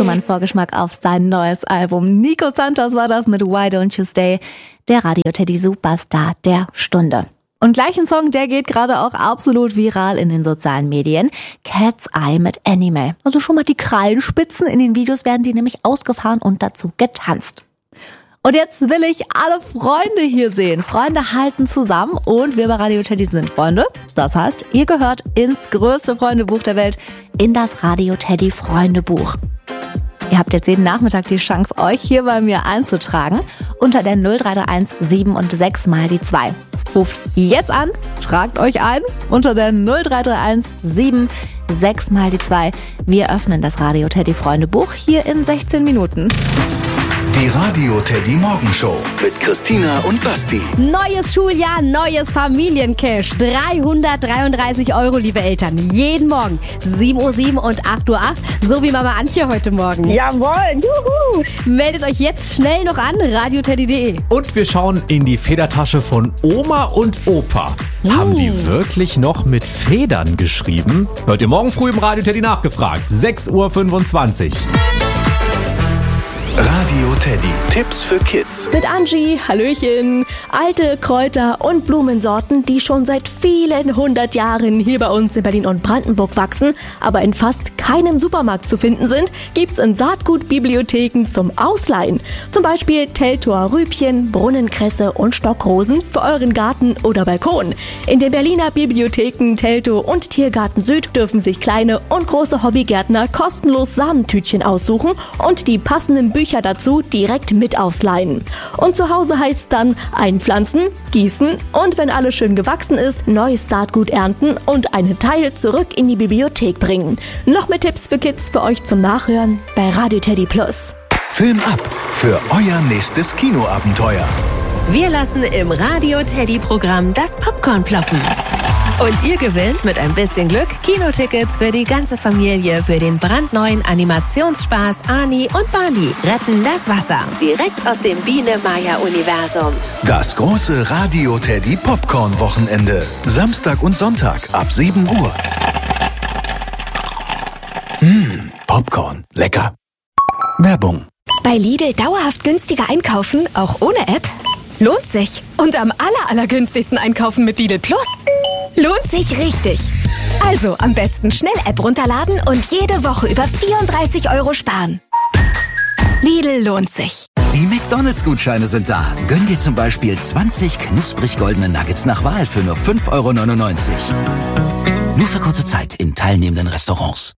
mal einen Vorgeschmack auf sein neues Album. Nico Santos war das mit Why Don't You Stay, der Radio-Teddy-Superstar der Stunde. Und gleich ein Song, der geht gerade auch absolut viral in den sozialen Medien. Cat's Eye mit Animal. Also schon mal die Krallenspitzen. In den Videos werden die nämlich ausgefahren und dazu getanzt. Und jetzt will ich alle Freunde hier sehen. Freunde halten zusammen und wir bei Radio Teddy sind Freunde. Das heißt, ihr gehört ins größte Freundebuch der Welt, in das Radio Teddy Freundebuch. Ihr habt jetzt jeden Nachmittag die Chance, euch hier bei mir einzutragen unter der 0331 7 und 6 mal die 2. Ruft jetzt an, tragt euch ein unter der 0331 7 6 mal die 2. Wir öffnen das Radio Teddy Freundebuch hier in 16 Minuten. Die Radio Teddy Morgenshow mit Christina und Basti. Neues Schuljahr, neues Familiencash. 333 €, liebe Eltern. Jeden Morgen. 7:07 Uhr und 8:08 Uhr. So wie Mama Antje heute Morgen. Jawohl, juhu! Meldet euch jetzt schnell noch an, radioteddy.de. Und wir schauen in die Federtasche von Oma und Opa. Haben die wirklich noch mit Federn geschrieben? Hört ihr morgen früh im Radio Teddy nachgefragt. 6:25 Uhr. Radio Teddy. Tipps für Kids. Mit Angie, Hallöchen. Alte Kräuter und Blumensorten, die schon seit vielen 100 Jahren hier bei uns in Berlin und Brandenburg wachsen, aber in fast keinem Supermarkt zu finden sind, gibt's in Saatgutbibliotheken zum Ausleihen. Zum Beispiel Teltower Rübchen, Brunnenkresse und Stockrosen für euren Garten oder Balkon. In den Berliner Bibliotheken Teltow und Tiergarten Süd dürfen sich kleine und große Hobbygärtner kostenlos Samentütchen aussuchen und die passenden Bücher dazu direkt mit ausleihen. Und zu Hause heißt dann einpflanzen, gießen und wenn alles schön gewachsen ist, neues Saatgut ernten und einen Teil zurück in die Bibliothek bringen. Noch mehr Tipps für Kids für euch zum Nachhören bei Radio Teddy Plus. Film ab für euer nächstes Kinoabenteuer. Wir lassen im Radio Teddy Programm das Popcorn ploppen. Und ihr gewinnt mit ein bisschen Glück Kinotickets für die ganze Familie für den brandneuen Animationsspaß Ani und Bali retten das Wasser. Direkt aus dem Biene-Maya-Universum. Das große Radio Teddy Popcorn Wochenende. Samstag und Sonntag ab 7 Uhr. Popcorn. Lecker. Werbung. Bei Lidl dauerhaft günstiger einkaufen, auch ohne App? Lohnt sich. Und am allergünstigsten einkaufen mit Lidl Plus. Lohnt sich richtig. Also am besten schnell App runterladen und jede Woche über 34 € sparen. Lidl lohnt sich. Die McDonalds-Gutscheine sind da. Gönn dir zum Beispiel 20 knusprig goldene Nuggets nach Wahl für nur 5,99 €. Nur für kurze Zeit in teilnehmenden Restaurants.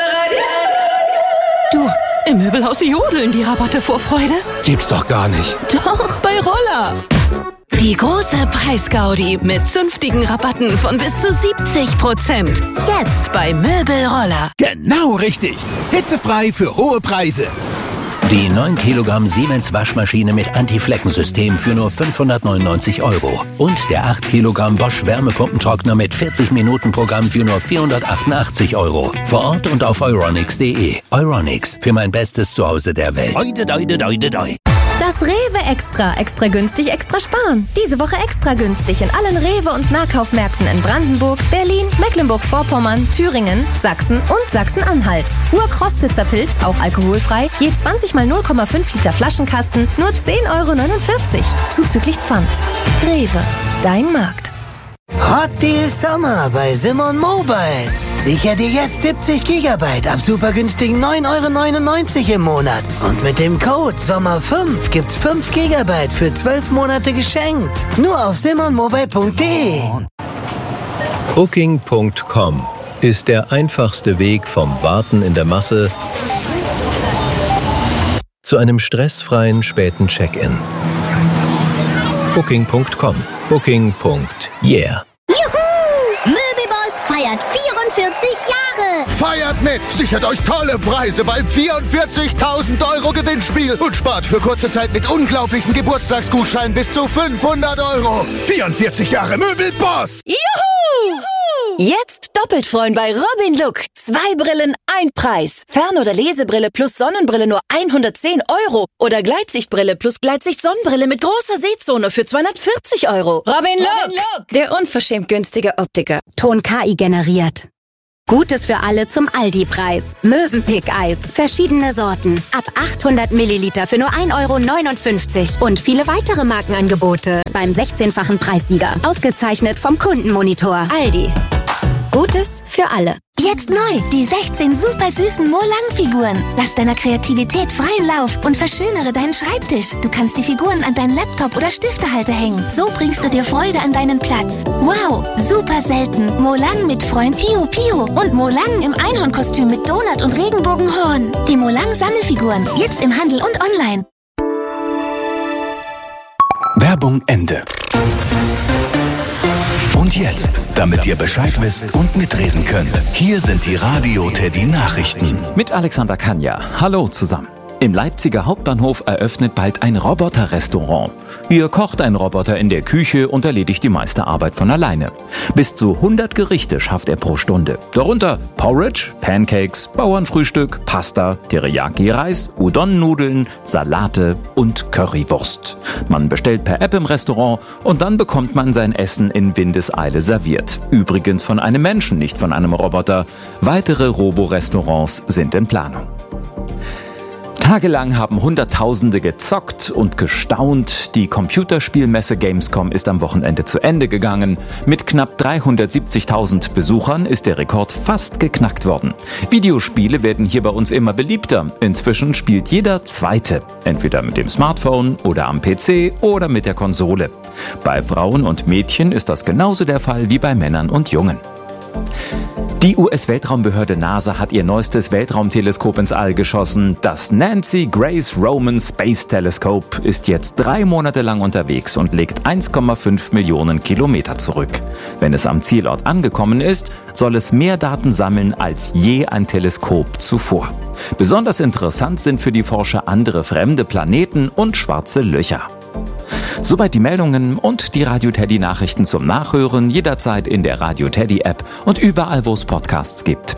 Du, im Möbelhaus jodeln die Rabatte vor Freude. Gibt's doch gar nicht. Doch, bei Roller. Die große Preisgaudi mit zünftigen Rabatten von bis zu 70%. Jetzt bei Möbelroller. Genau richtig. Hitzefrei für hohe Preise. Die 9 Kilogramm Siemens Waschmaschine mit Anti-Flecken-System für nur 599 €. Und der 8 Kilogramm Bosch Wärmepumpentrockner mit 40-Minuten-Programm für nur 488 €. Vor Ort und auf euronics.de. Euronics, für mein bestes Zuhause der Welt. Das Rewe Extra günstig, extra sparen. Diese Woche extra günstig in allen Rewe- und Nahkaufmärkten in Brandenburg, Berlin, Mecklenburg-Vorpommern, Thüringen, Sachsen und Sachsen-Anhalt. Urkrostitzer Pilz, auch alkoholfrei, je 20 mal 0,5 Liter Flaschenkasten, nur 10,49 €. Zuzüglich Pfand. Rewe, dein Markt. Hot Deal Sommer bei Simon Mobile. Sicher dir jetzt 70 GB ab super günstigen 9,99 € im Monat. Und mit dem Code SOMMER5 gibt's 5 GB für 12 Monate geschenkt. Nur auf simonmobile.de. Booking.com ist der einfachste Weg vom Warten in der Masse zu einem stressfreien späten Check-in. Booking.com. Booking.yeah. Juhu! Möbelboss feiert 44 Jahre! Feiert mit! Sichert euch tolle Preise beim 44.000 € Gewinnspiel und spart für kurze Zeit mit unglaublichen Geburtstagsgutscheinen bis zu 500 €. 44 Jahre Möbelboss! Juhu! Jetzt doppelt freuen bei Robin Look. 2 Brillen, 1 Preis. Fern- oder Lesebrille plus Sonnenbrille nur 110 € oder Gleitsichtbrille plus Gleitsicht-Sonnenbrille mit großer Sehzone für 240 €. Robin Look, der unverschämt günstige Optiker. Ton KI generiert. Gutes für alle zum Aldi-Preis. Mövenpick-Eis. Verschiedene Sorten. Ab 800 Milliliter für nur 1,59 €. Und viele weitere Markenangebote. Beim 16-fachen Preissieger. Ausgezeichnet vom Kundenmonitor. Aldi. Gutes für alle. Jetzt neu, die 16 super süßen Molang-Figuren. Lass deiner Kreativität freien Lauf und verschönere deinen Schreibtisch. Du kannst die Figuren an deinen Laptop oder Stiftehalter hängen. So bringst du dir Freude an deinen Platz. Wow, super selten. Molang mit Freund Pio Pio und Molang im Einhornkostüm mit Donut und Regenbogenhorn. Die Molang-Sammelfiguren, jetzt im Handel und online. Werbung Ende. Und jetzt, damit ihr Bescheid wisst und mitreden könnt, hier sind die Radio Teddy Nachrichten. Mit Alexander Kanja. Hallo zusammen. Im Leipziger Hauptbahnhof eröffnet bald ein Roboter-Restaurant. Hier kocht ein Roboter in der Küche und erledigt die meiste Arbeit von alleine. Bis zu 100 Gerichte schafft er pro Stunde. Darunter Porridge, Pancakes, Bauernfrühstück, Pasta, Teriyaki-Reis, Udon-Nudeln, Salate und Currywurst. Man bestellt per App im Restaurant und dann bekommt man sein Essen in Windeseile serviert. Übrigens von einem Menschen, nicht von einem Roboter. Weitere Robo-Restaurants sind in Planung. Tagelang haben Hunderttausende gezockt und gestaunt. Die Computerspielmesse Gamescom ist am Wochenende zu Ende gegangen. Mit knapp 370.000 Besuchern ist der Rekord fast geknackt worden. Videospiele werden hier bei uns immer beliebter. Inzwischen spielt jeder Zweite. Entweder mit dem Smartphone oder am PC oder mit der Konsole. Bei Frauen und Mädchen ist das genauso der Fall wie bei Männern und Jungen. Die US-Weltraumbehörde NASA hat ihr neuestes Weltraumteleskop ins All geschossen. Das Nancy Grace Roman Space Telescope ist jetzt 3 Monate lang unterwegs und legt 1,5 Millionen Kilometer zurück. Wenn es am Zielort angekommen ist, soll es mehr Daten sammeln als je ein Teleskop zuvor. Besonders interessant sind für die Forscher andere fremde Planeten und schwarze Löcher. Soweit die Meldungen und die Radio Teddy Nachrichten zum Nachhören jederzeit in der Radio Teddy App und überall, wo es Podcasts gibt.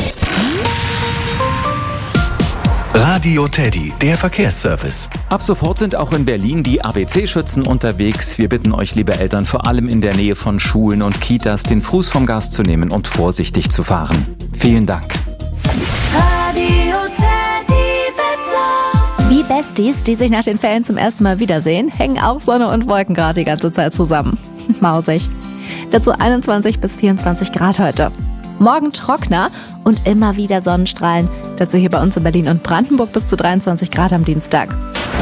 Radio Teddy, der Verkehrsservice. Ab sofort sind auch in Berlin die ABC-Schützen unterwegs. Wir bitten euch, liebe Eltern, vor allem in der Nähe von Schulen und Kitas, den Fuß vom Gas zu nehmen und vorsichtig zu fahren. Vielen Dank. Radio Teddy Wetter. Wie Besties, die sich nach den Ferien zum ersten Mal wiedersehen, hängen auch Sonne und Wolken gerade die ganze Zeit zusammen. Mausig. Dazu 21 bis 24 Grad heute. Morgen trockener und immer wieder Sonnenstrahlen. Dazu hier bei uns in Berlin und Brandenburg bis zu 23 Grad am Dienstag.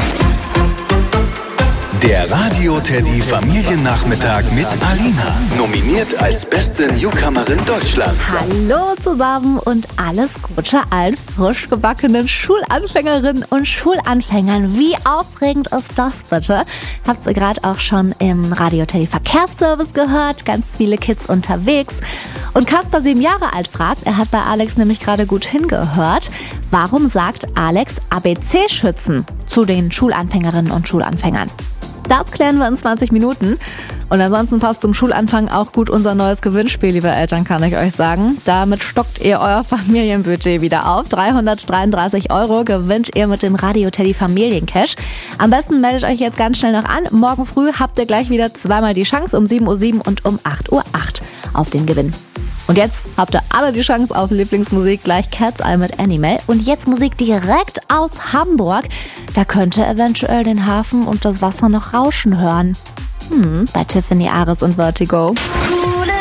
Der Radio Teddy Familiennachmittag mit Alina. Nominiert als beste Newcomerin Deutschlands. Hallo zusammen und alles Gute allen frisch gebackenen Schulanfängerinnen und Schulanfängern. Wie aufregend ist das bitte? Habt ihr gerade auch schon im Radio Teddy Verkehrsservice gehört? Ganz viele Kids unterwegs. Und Kasper, 7 Jahre alt, fragt, er hat bei Alex nämlich gerade gut hingehört, warum sagt Alex ABC-Schützen zu den Schulanfängerinnen und Schulanfängern? Das klären wir in 20 Minuten. Und ansonsten passt zum Schulanfang auch gut unser neues Gewinnspiel, liebe Eltern, kann ich euch sagen. Damit stockt ihr euer Familienbudget wieder auf. 333 € gewinnt ihr mit dem Radio Teddy Familiencash. Am besten meldet euch jetzt ganz schnell noch an. Morgen früh habt ihr gleich wieder zweimal die Chance, um 7:07 Uhr und um 8:08 Uhr auf den Gewinn. Und jetzt habt ihr alle die Chance auf Lieblingsmusik, gleich Cat's Eye mit Animal. Und jetzt Musik direkt aus Hamburg. Da könnt ihr eventuell den Hafen und das Wasser noch rauschen hören. Bei Tiffany Ares und Vertigo.